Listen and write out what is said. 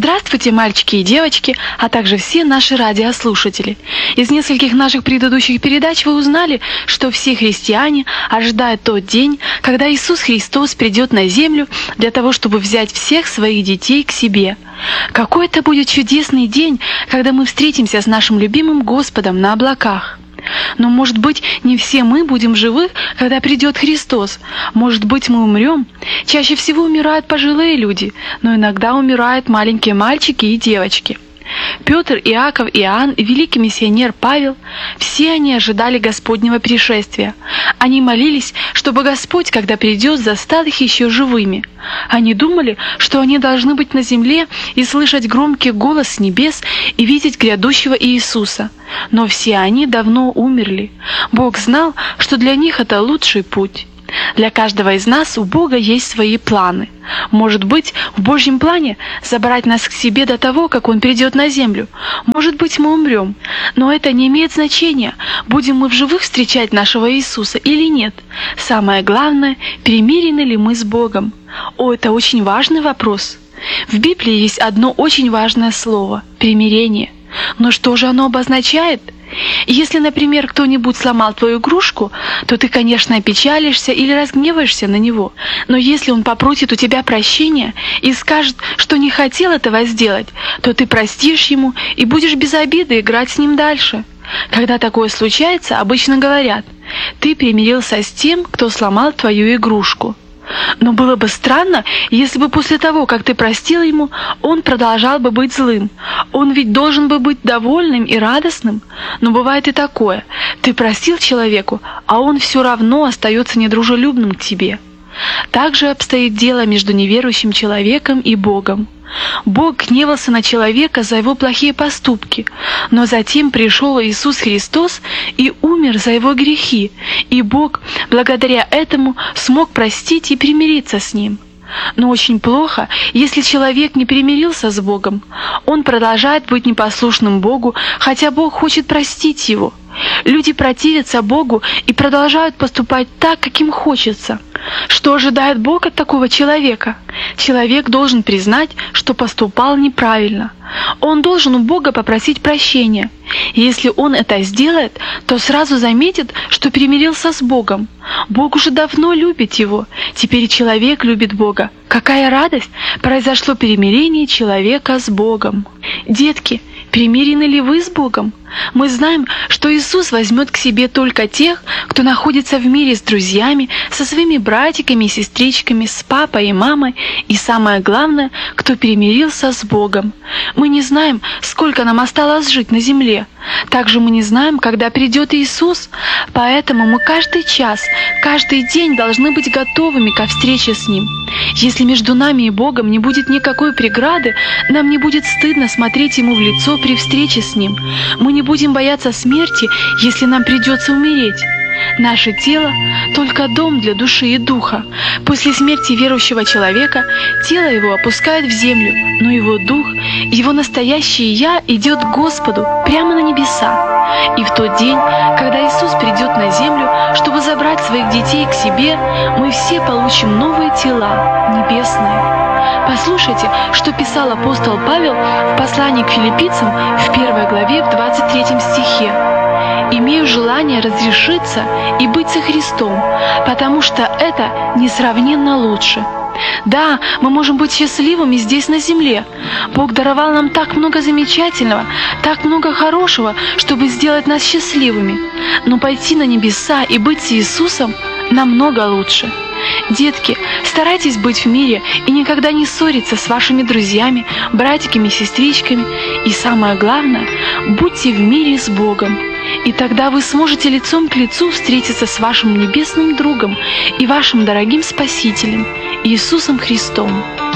Здравствуйте, мальчики и девочки, а также все наши радиослушатели. Из нескольких наших предыдущих передач вы узнали, что все христиане ожидают тот день, когда Иисус Христос придет на землю для того, чтобы взять всех своих детей к себе. Какой это будет чудесный день, когда мы встретимся с нашим любимым Господом на облаках. Но, может быть, не все мы будем живы, когда придет Христос. Может быть, мы умрем. Чаще всего умирают пожилые люди, но иногда умирают маленькие мальчики и девочки. Петр, Иаков, Иоанн и великий миссионер Павел – все они ожидали Господнего пришествия. Они молились, чтобы Господь, когда придет, застал их еще живыми. Они думали, что они должны быть на земле и слышать громкий голос с небес и видеть грядущего Иисуса. Но все они давно умерли. Бог знал, что для них это лучший путь. Для каждого из нас у Бога есть свои планы. Может быть, в Божьем плане забрать нас к себе до того, как Он придет на землю. Может быть, мы умрем. Но это не имеет значения, будем мы в живых встречать нашего Иисуса или нет. Самое главное, примирены ли мы с Богом. Это очень важный вопрос. В Библии есть одно очень важное слово – примирение. Но что же оно обозначает? Если, например, кто-нибудь сломал твою игрушку, то ты, конечно, опечалишься или разгневаешься на него. Но если он попросит у тебя прощения и скажет, что не хотел этого сделать, то ты простишь ему и будешь без обиды играть с ним дальше. Когда такое случается, обычно говорят: «Ты примирился с тем, кто сломал твою игрушку». Но было бы странно, если бы после того, как ты простил ему, он продолжал бы быть злым. Он ведь должен бы быть довольным и радостным. Но бывает и такое. Ты простил человеку, а он все равно остается недружелюбным к тебе. Так же обстоит дело между неверующим человеком и Богом. Бог гневался на человека за его плохие поступки, но затем пришел Иисус Христос и умер за его грехи, и Бог благодаря этому смог простить и примириться с ним. Но очень плохо, если человек не примирился с Богом. Он продолжает быть непослушным Богу, хотя Бог хочет простить его. Люди противятся Богу и продолжают поступать так, как им хочется. Что ожидает Бог от такого человека? Человек должен признать, что поступал неправильно. Он должен у Бога попросить прощения. И если он это сделает, то сразу заметит, что примирился с Богом. Бог уже давно любит его. Теперь человек любит Бога. Какая радость! Произошло примирение человека с Богом. Детки, примирены ли вы с Богом? Мы знаем, что Иисус возьмет к себе только тех, кто находится в мире с друзьями, со своими братиками и сестричками, с папой и мамой, и самое главное, кто примирился с Богом. Мы не знаем, сколько нам осталось жить на земле. Также мы не знаем, когда придет Иисус, поэтому мы каждый час, каждый день должны быть готовыми ко встрече с Ним. Если между нами и Богом не будет никакой преграды, нам не будет стыдно смотреть Ему в лицо при встрече с Ним. Мы не будем бояться смерти, если нам придется умереть. Наше тело – только дом для души и духа. После смерти верующего человека тело его опускают в землю, но его дух, его настоящее «Я» идет к Господу прямо на небеса. И в тот день, когда Иисус придет на землю, чтобы забрать своих детей к себе, мы все получим новые тела, небесные. Послушайте, что писал апостол Павел в послании к филиппийцам в 1 главе, в 23 стихе. «Имею желание разрешиться и быть со Христом, потому что это несравненно лучше». Да, мы можем быть счастливыми здесь на земле. Бог даровал нам так много замечательного, так много хорошего, чтобы сделать нас счастливыми. Но пойти на небеса и быть с Иисусом намного лучше. Детки, старайтесь быть в мире и никогда не ссориться с вашими друзьями, братиками, сестричками. И самое главное, будьте в мире с Богом. И тогда вы сможете лицом к лицу встретиться с вашим небесным другом и вашим дорогим Спасителем, Иисусом Христом.